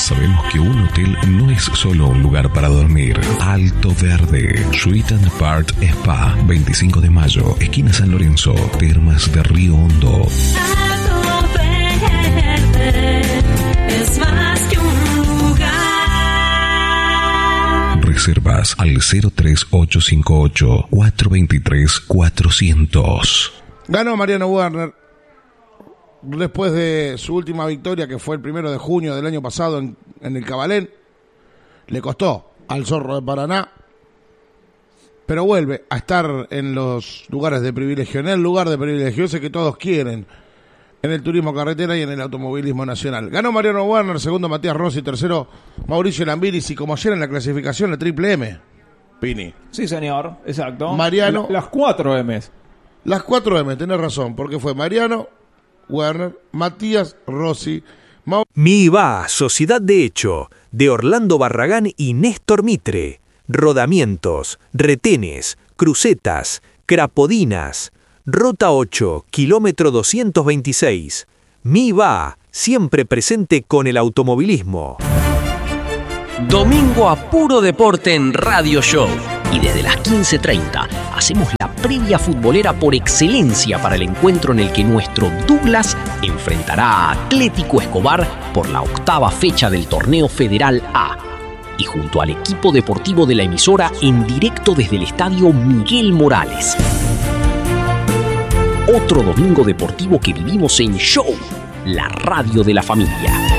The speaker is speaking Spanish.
Sabemos que un hotel no es solo un lugar para dormir. Alto Verde, Suite and Apart Spa, 25 de mayo, esquina San Lorenzo, Termas de Río Hondo. Alto Verde es más que un lugar. Reservas al 03858 423 400. Ganó Mariano Werner después de su última victoria, que fue el 1 de junio del año pasado en el Cabalén. Le costó al Zorro de Paraná, pero vuelve a estar en los lugares de privilegio, en el lugar de privilegio ese que todos quieren, en el turismo carretera y en el automovilismo nacional. Ganó Mariano Werner, segundo Matías Rossi, tercero Mauricio Lambiris, y como ayer en la clasificación la Triple M, Pini. Sí, señor, exacto. Mariano. Las 4 M's. Las 4 M, tenés razón, porque fue Mariano Werner, Matías Rossi, MIVA, Sociedad de Hecho, de Orlando Barragán y Néstor Mitre. Rodamientos, retenes, crucetas, crapodinas. Rota 8, kilómetro 226. MIVA, siempre presente con el automovilismo. Domingo a puro deporte en Radio Show. Y desde las 15:30 hacemos la previa futbolera por excelencia para el encuentro en el que nuestro Douglas enfrentará a Atlético Escobar por la 8ª fecha del Torneo Federal A. Y junto al equipo deportivo de la emisora, en directo desde el estadio Miguel Morales. Otro domingo deportivo que vivimos en Show, la radio de la familia.